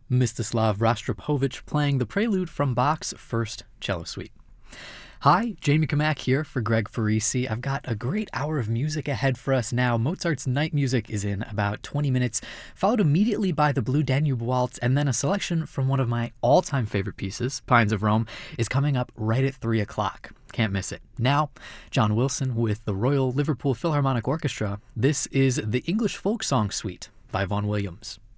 Mstislav Rostropovich playing the prelude from Bach's First Cello Suite. Hi, Jamie Kamak here for Greg Farisi. I've got a great hour of music ahead for us now. Mozart's Night Music is in about 20 minutes, followed immediately by the Blue Danube Waltz, and then a selection from one of my all-time favorite pieces, Pines of Rome, is coming up right at 3 o'clock. Can't miss it. Now, John Wilson with the Royal Liverpool Philharmonic Orchestra. This is the English Folk Song Suite by Vaughan Williams.